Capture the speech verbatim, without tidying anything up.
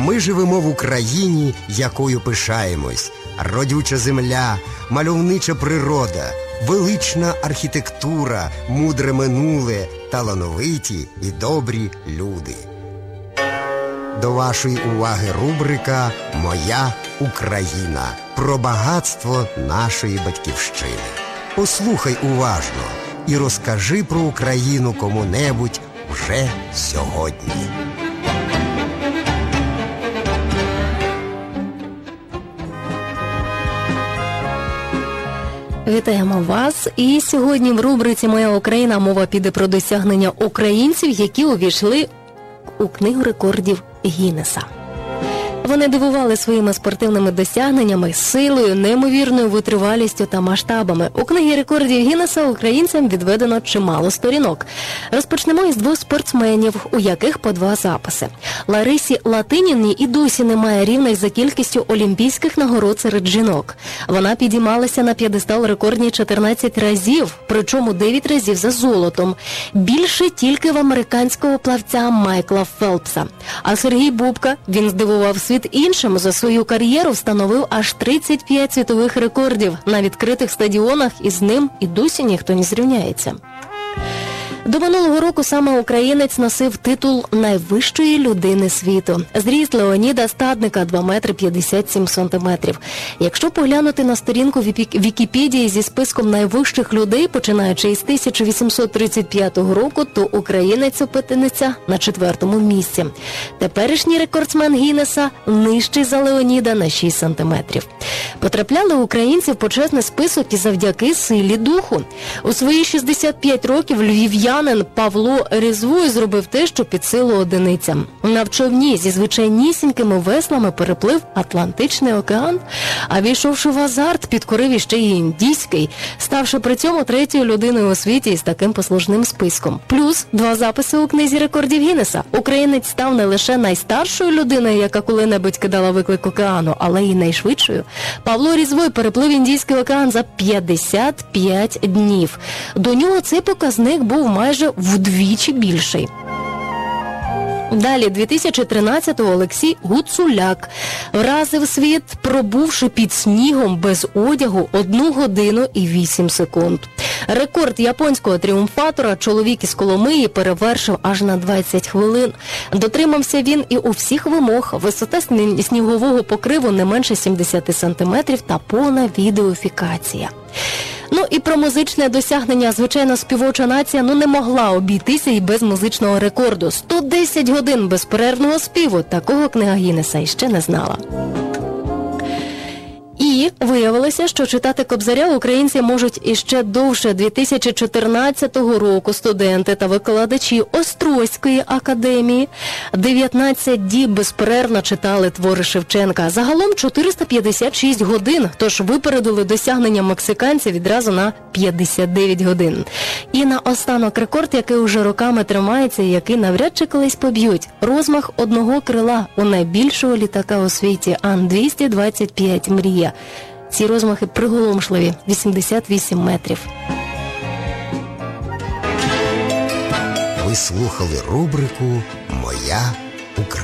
Ми живемо в Україні, якою пишаємось. Родюча земля, мальовнича природа, велична архітектура, мудре минуле, талановиті і добрі люди. До вашої уваги рубрика «Моя Україна» про багатство нашої батьківщини. Послухай уважно і розкажи про Україну кому-небудь вже сьогодні. Вітаємо вас! І сьогодні в рубриці «Моя Україна» мова піде про досягнення українців, які увійшли у Книгу рекордів Гіннеса. Вони дивували своїми спортивними досягненнями, силою, неймовірною витривалістю та масштабами. У Книгі рекордів Гіннеса українцям відведено чимало сторінок. Розпочнемо із двох спортсменів, у яких по два записи. Ларисі Латиніній і досі немає рівних за кількістю олімпійських нагород серед жінок. Вона підіймалася на п'єдестал рекордні чотирнадцять разів, причому дев'ять разів за золотом. Більше тільки в американського плавця Майкла Фелпса. А Сергій Бубка, він здивував світ іншим, за свою кар'єру встановив аж тридцять п'ять світових рекордів на відкритих стадіонах, і з ним і досі ніхто не зрівняється. До минулого року саме українець носив титул найвищої людини світу. Зріст Леоніда Стадника два метри п'ятдесят сім сантиметрів. Якщо поглянути на сторінку Вікіпедії зі списком найвищих людей, починаючи із тисяча вісімсот тридцять п'ятого року, то українець опиниться на четвертому місці. Теперішній рекордсмен Гіннеса нижчий за Леоніда на шість сантиметрів. Потрапляли українці в почесний список і завдяки силі духу. У свої шістдесят п'ять років львів'янин Павло Різвой зробив те, що під силу одиницям. На човні зі звичайнісінькими веслами переплив Атлантичний океан, а війшовши в азарт, підкорив іще й індійський, ставши при цьому третьою людиною у світі із таким послужним списком. Плюс два записи у Книзі рекордів Гіннеса. Українець став не лише найстаршою людиною, яка коли-небудь кидала виклик океану, але й найшвидшою. Павло Різвой переплив Індійський океан за п'ятдесят п'ять днів. До нього цей показник був майже вдвічі більший. Далі, дві тисячі тринадцятого Олексій Гуцуляк вразив світ, пробувши під снігом без одягу одну годину і вісім секунд. Рекорд японського тріумфатора чоловік із Коломиї перевершив аж на двадцять хвилин. Дотримався він і у всіх вимог: висота снігового покриву не менше сімдесят сантиметрів та повна відеофікація. Ну і про музичне досягнення, звичайно, співоча нація ну не могла обійтися і без музичного рекорду. сто десять годин безперервного співу. Такого Книга Гіннеса іще не знала. І виявилося, що читати Кобзаря українці можуть іще довше. дві тисячі чотирнадцятого року студенти та викладачі Острозької академії дев'ятнадцять діб безперервно читали твори Шевченка. Загалом чотириста п'ятдесят шість годин, тож випередили досягнення мексиканців відразу на п'ятдесят дев'ять годин. І наостанок рекорд, який уже роками тримається і який навряд чи колись поб'ють. Розмах одного крила у найбільшого літака у світі Ан двісті двадцять п'ять «Мрія». Ці розмахи приголомшливі – вісімдесят вісім метрів. Ви слухали рубрику «Моя